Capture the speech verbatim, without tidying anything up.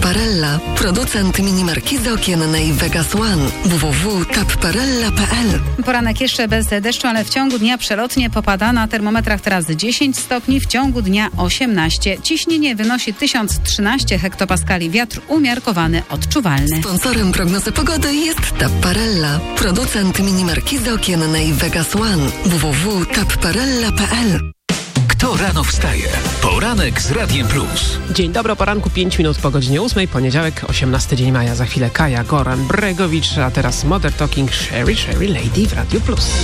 Tapparella. Producent minimarkizy okiennej Vegas One. w w w kropka tapparella kropka p l. Poranek jeszcze bez deszczu, ale w ciągu dnia przelotnie popada. Na termometrach teraz dziesięć stopni, w ciągu dnia osiemnaście. Ciśnienie wynosi tysiąc trzynaście hektopaskali. Wiatr umiarkowany, odczuwalny. Sponsorem prognozy pogody jest Tapparella. Producent minimarkizy okiennej Vegas One. w w w kropka tapparella kropka p l. Kto rano wstaje? Poranek z Radiem Plus. Dzień dobry, o poranku pięć minut po godzinie ósmej, poniedziałek, osiemnasty dzień maja. Za chwilę Kaja Goran-Bregowicz, a teraz Modern Talking Sherry Sherry Lady w Radiu Plus.